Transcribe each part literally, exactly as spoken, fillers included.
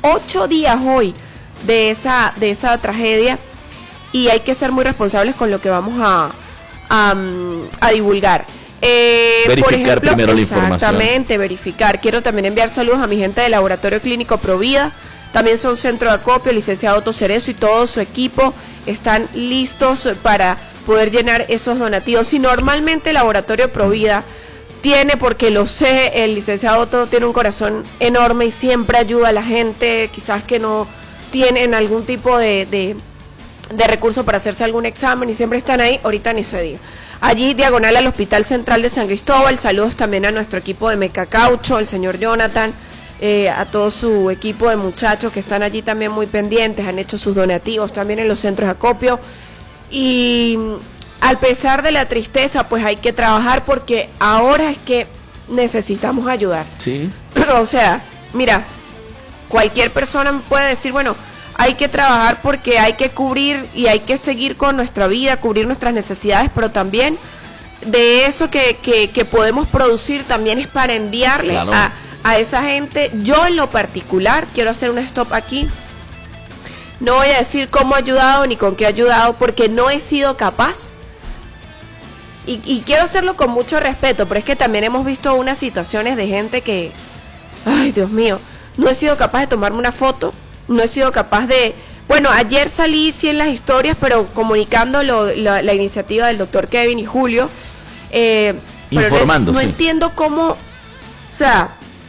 ocho días hoy de esa, de esa tragedia, y hay que ser muy responsables con lo que vamos a, a, a divulgar. Eh, verificar por ejemplo, primero la información. Exactamente, verificar. Quiero también enviar saludos a mi gente del Laboratorio Clínico Provida, también son centro de acopio, el licenciado Otto Cerezo y todo su equipo están listos para poder llenar esos donativos. Y normalmente el Laboratorio Provida tiene, porque lo sé, el licenciado Otto tiene un corazón enorme y siempre ayuda a la gente, quizás que no tienen algún tipo de, de, de recurso para hacerse algún examen, y siempre están ahí, ahorita ni se diga. Allí, diagonal al Hospital Central de San Cristóbal. Saludos también a nuestro equipo de Mecacaucho, el señor Jonathan, eh, a todo su equipo de muchachos que están allí también muy pendientes, han hecho sus donativos también en los centros de acopio. Y a pesar de la tristeza, pues hay que trabajar, porque ahora es que necesitamos ayudar. Sí. O sea, mira, cualquier persona puede decir, bueno, hay que trabajar porque hay que cubrir y hay que seguir con nuestra vida, cubrir nuestras necesidades, pero también de eso que, que, que podemos producir también es para enviarle claro. a, a esa gente. Yo en lo particular quiero hacer un stop aquí. No voy a decir cómo he ayudado ni con qué he ayudado, porque no he sido capaz. Y, y quiero hacerlo con mucho respeto, pero es que también hemos visto unas situaciones de gente que, ay Dios mío, no he sido capaz de tomarme una foto. No he sido capaz de... Bueno, ayer salí sí en las historias, pero comunicando lo, la, la iniciativa del doctor Kevin y Julio. Eh, Informando, pero no, no sí. entiendo cómo... O sea,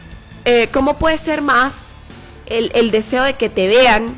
eh, cómo puede ser más el, el deseo de que te vean...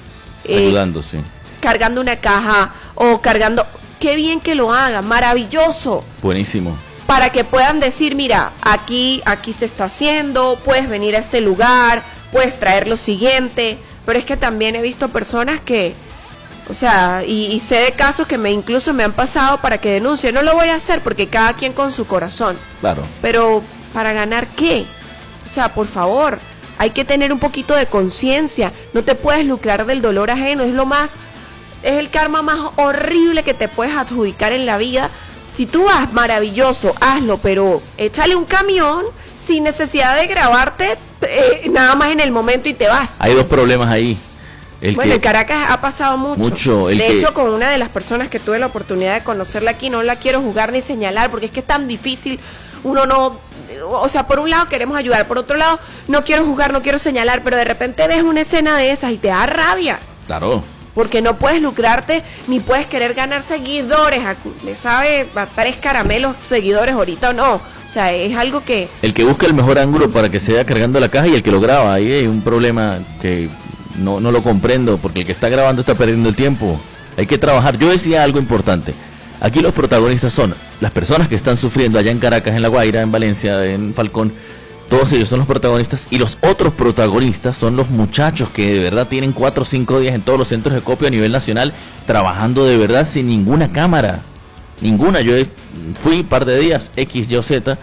Eh, ayudando, sí. Cargando una caja o cargando... Qué bien que lo hagan, maravilloso. Buenísimo. Para que puedan decir, mira, aquí, aquí se está haciendo, puedes venir a este lugar, puedes traer lo siguiente. Pero es que también he visto personas que, o sea, y, y sé de casos que me incluso me han pasado para que denuncie. No lo voy a hacer porque cada quien con su corazón. Claro. Pero, ¿para ganar qué? O sea, por favor, hay que tener un poquito de conciencia. No te puedes lucrar del dolor ajeno. Es lo más, es el karma más horrible que te puedes adjudicar en la vida. Si tú vas, maravilloso, hazlo, pero échale un camión sin necesidad de grabarte eh, nada más en el momento y te vas. Hay dos problemas ahí. El bueno, que, en Caracas ha pasado mucho. mucho el de que, hecho, con una de las personas que tuve la oportunidad de conocerla aquí, no la quiero juzgar ni señalar, porque es que es tan difícil. Uno no, o sea, por un lado queremos ayudar, por otro lado no quiero juzgar, no quiero señalar, pero de repente ves una escena de esas y te da rabia. Claro. Porque no puedes lucrarte, ni puedes querer ganar seguidores. Le sabe a tres caramelos seguidores ahorita o no. O sea, es algo que... El que busca el mejor ángulo para que se vaya cargando la caja y el que lo graba. Ahí hay un problema que no, no lo comprendo, porque el que está grabando está perdiendo el tiempo. Hay que trabajar. Yo decía algo importante. Aquí los protagonistas son las personas que están sufriendo allá en Caracas, en La Guaira, en Valencia, en Falcón. Todos ellos son los protagonistas, y los otros protagonistas son los muchachos que de verdad tienen cuatro o cinco días en todos los centros de acopio a nivel nacional, trabajando de verdad sin ninguna cámara, ninguna. Yo fui un par de días, X, Y, Z,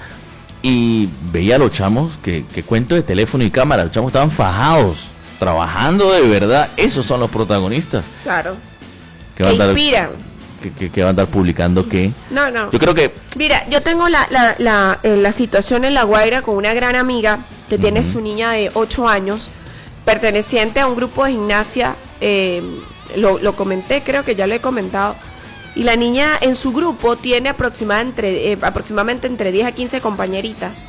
y veía a los chamos que, que cuento de teléfono y cámara, los chamos estaban fajados, trabajando de verdad. Esos son los protagonistas. Claro. Que van que a dar, inspiran. Que, que, que va a andar publicando que... No, no. Yo creo que... Mira, yo tengo la, la, la, eh, la situación en La Guaira con una gran amiga que uh-huh. tiene su niña de ocho años, perteneciente a un grupo de gimnasia, eh, lo, lo comenté, creo que ya lo he comentado, y la niña en su grupo tiene aproximadamente entre, eh, aproximadamente entre diez a quince compañeritas.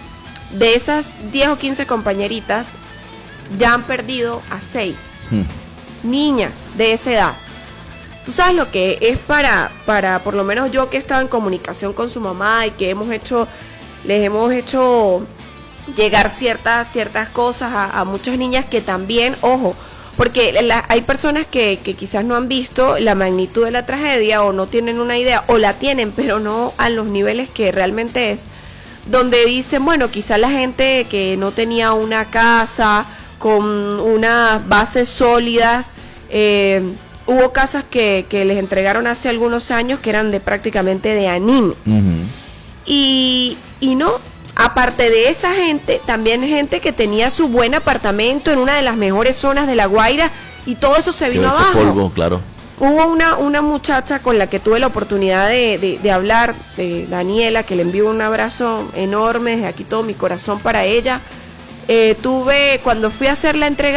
De esas diez o quince compañeritas, ya han perdido a seis uh-huh. niñas de esa edad. Tú sabes lo que es para, para, por lo menos yo que he estado en comunicación con su mamá y que hemos hecho, les hemos hecho llegar ciertas, ciertas cosas a, a muchas niñas que también, ojo, porque la, hay personas que, que quizás no han visto la magnitud de la tragedia o no tienen una idea, o la tienen, pero no a los niveles que realmente es, donde dicen, bueno, quizás la gente que no tenía una casa con unas bases sólidas, eh, hubo casas que, que les entregaron hace algunos años que eran de prácticamente de anime. Uh-huh. Y, y no, aparte de esa gente, también gente que tenía su buen apartamento en una de las mejores zonas de La Guaira, y todo eso se vino abajo. Polvo, claro. Hubo una, una muchacha con la que tuve la oportunidad de, de, de hablar, de Daniela, que le envío un abrazo enorme, desde aquí todo mi corazón para ella. Eh, tuve, cuando fui a hacer la entrega